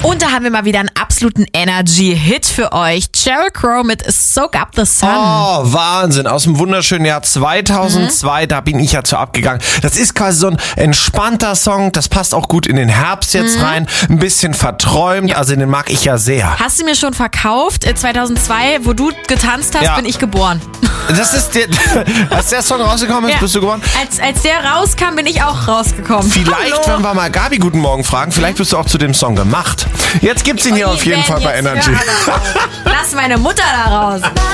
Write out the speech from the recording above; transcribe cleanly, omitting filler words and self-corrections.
Und da haben wir mal wieder einen absoluten Energy-Hit für euch. Sheryl Crow mit Soak Up the Sun. Oh, Wahnsinn. Aus dem wunderschönen Jahr 2002, da bin ich ja zu abgegangen. Das ist quasi so ein entspannter Song. Das passt auch gut in den Herbst jetzt rein. Ein bisschen verträumt. Also den mag ich ja sehr. Hast du mir schon verkauft? 2002, wo du getanzt hast, Ja. bin ich geboren. Das ist als der Song rausgekommen ist, Ja. bist du geworden? Als der rauskam, bin ich auch rausgekommen. Vielleicht, wenn wir mal Gabi guten Morgen fragen, vielleicht bist du auch zu dem Song gemacht. Jetzt gibt's ihn hier auf jeden Fall bei Energy. Lass meine Mutter da raus.